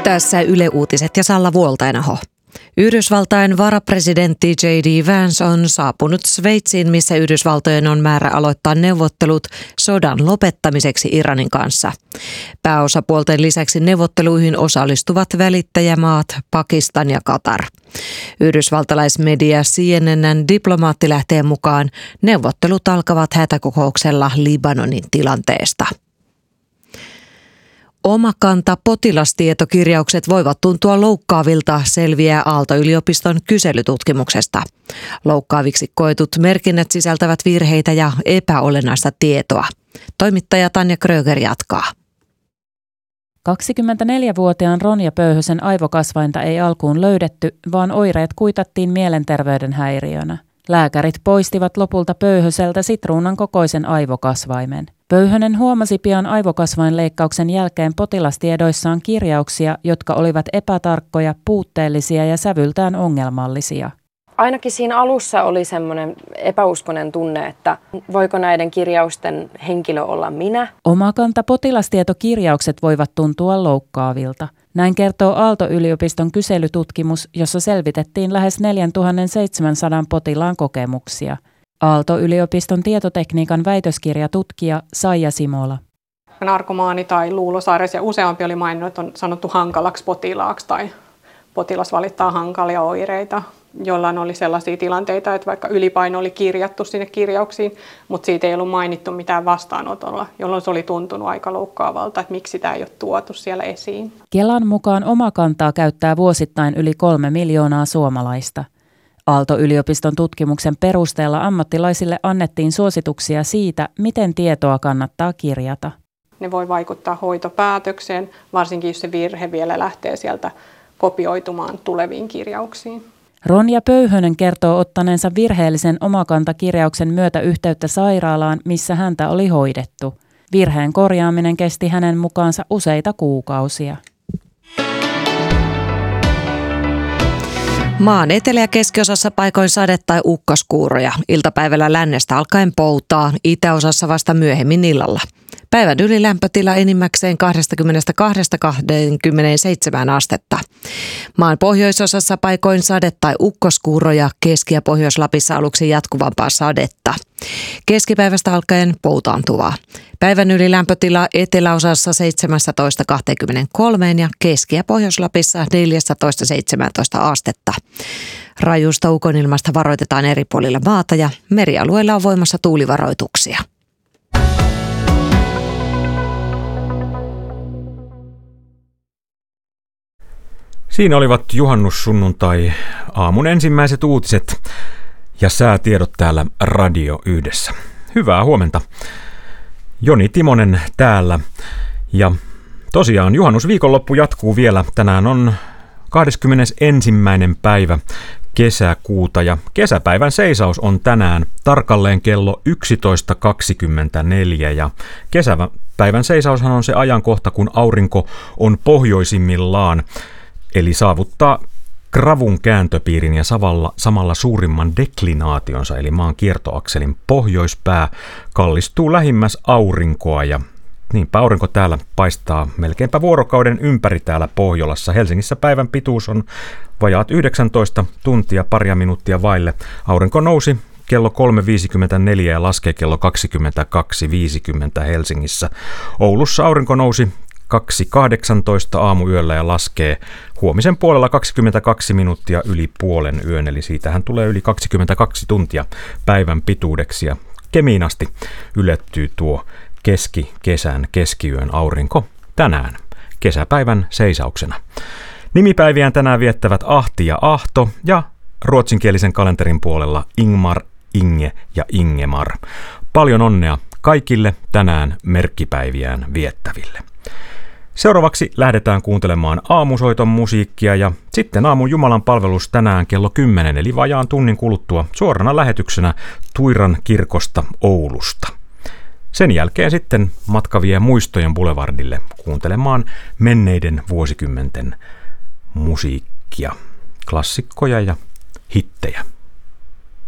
Tässä Yle Uutiset ja Salla Vuoltainaho. Yhdysvaltain varapresidentti J.D. Vance on saapunut Sveitsiin, missä Yhdysvaltojen on määrä aloittaa neuvottelut sodan lopettamiseksi Iranin kanssa. Pääosapuolten lisäksi neuvotteluihin osallistuvat välittäjämaat Pakistan ja Katar. Yhdysvaltalaismedia CNN:n diplomaattilähteen mukaan neuvottelut alkavat hätäkokouksella Libanonin tilanteesta. Omakanta potilastietokirjaukset voivat tuntua loukkaavilta, selviää Aalto-yliopiston kyselytutkimuksesta. Loukkaaviksi koetut merkinnät sisältävät virheitä ja epäolennaista tietoa. Toimittaja Tanja Kröger jatkaa. 24-vuotiaan Ronja Pöyhösen aivokasvainta ei alkuun löydetty, vaan oireet kuitattiin mielenterveyden häiriönä. Lääkärit poistivat lopulta Pöyhöseltä sitruunan kokoisen aivokasvaimen. Pöyhönen huomasi pian aivokasvainleikkauksen jälkeen potilastiedoissaan kirjauksia, jotka olivat epätarkkoja, puutteellisia ja sävyltään ongelmallisia. Ainakin siinä alussa oli semmoinen epäuskoinen tunne, että voiko näiden kirjausten henkilö olla minä. Omakanta potilastietokirjaukset voivat tuntua loukkaavilta. Näin kertoo Aalto-yliopiston kyselytutkimus, jossa selvitettiin lähes 4700 potilaan kokemuksia. Aalto-yliopiston tietotekniikan väitöskirjatutkija Saija Simola. Narkomaani tai luulosairas ja useampi oli maininnut, että on sanottu hankalaksi potilaaksi tai potilas valittaa hankalia oireita, jollain oli sellaisia tilanteita, että vaikka ylipaino oli kirjattu sinne kirjauksiin, mutta siitä ei ollut mainittu mitään vastaanotolla, jolloin se oli tuntunut aika loukkaavalta, että miksi sitä ei ole tuotu siellä esiin. Kelan mukaan Omakantaa käyttää vuosittain yli 3 miljoonaa suomalaista. Aalto-yliopiston tutkimuksen perusteella ammattilaisille annettiin suosituksia siitä, miten tietoa kannattaa kirjata. Ne voi vaikuttaa hoitopäätökseen, varsinkin jos se virhe vielä lähtee sieltä kopioitumaan tuleviin kirjauksiin. Ronja Pöyhönen kertoo ottaneensa virheellisen Omakanta-kirjauksen myötä yhteyttä sairaalaan, missä häntä oli hoidettu. Virheen korjaaminen kesti hänen mukaansa useita kuukausia. Maan etelä- ja keskiosassa paikoin sade- tai ukkoskuuroja. Iltapäivällä lännestä alkaen poutaa, itäosassa vasta myöhemmin illalla. Päivän ylilämpötila enimmäkseen 22–27 astetta. Maan pohjoisosassa paikoin sade- tai ukkoskuuroja, Keski- ja Pohjois-Lapissa aluksi jatkuvampaa sadetta. Keskipäivästä alkaen poutaantuvaa. Päivän ylilämpötila eteläosassa 17–23 ja Keski- ja Pohjois-Lapissa 14–17 astetta. Rajusta ukonilmasta varoitetaan eri puolilla maata ja merialueilla on voimassa tuulivaroituksia. Siinä olivat juhannussunnuntai aamun ensimmäiset uutiset ja säätiedot täällä Radio Yhdessä. Hyvää huomenta. Joni Timonen täällä ja tosiaan juhannusviikonloppu jatkuu vielä. Tänään on 21. päivä kesäkuuta ja kesäpäivän seisaus on tänään tarkalleen kello 11.24 ja kesäpäivän seisaushan on se ajankohta, kun aurinko on pohjoisimmillaan. Eli saavuttaa gravun kääntöpiirin ja samalla suurimman deklinaationsa, eli maan kiertoakselin pohjoispää kallistuu lähimmäs aurinkoa ja niinpä aurinko täällä paistaa melkeinpä vuorokauden ympäri täällä Pohjolassa. Helsingissä päivän pituus on vajaat 19 tuntia, paria minuuttia vaille. Aurinko nousi kello 3.54 ja laskee kello 22.50 Helsingissä. Oulussa aurinko nousi 2.18 aamuyöllä ja laskee huomisen puolella 22 minuuttia yli puolen yön, eli siitähän tulee yli 22 tuntia päivän pituudeksi ja Kemiin asti ylettyy tuo keskikesän keskiyön aurinko tänään kesäpäivän seisauksena. Nimipäiviään tänään viettävät Ahti ja Ahto ja ruotsinkielisen kalenterin puolella Ingmar, Inge ja Ingemar. Paljon onnea kaikille tänään merkkipäiviään viettäville. Seuraavaksi lähdetään kuuntelemaan aamusoiton musiikkia ja sitten aamun Jumalan palvelus tänään kello 10 eli vajaan tunnin kuluttua suorana lähetyksenä Tuiran kirkosta Oulusta. Sen jälkeen sitten matka vie Muistojen Boulevardille kuuntelemaan menneiden vuosikymmenten musiikkia, klassikkoja ja hittejä.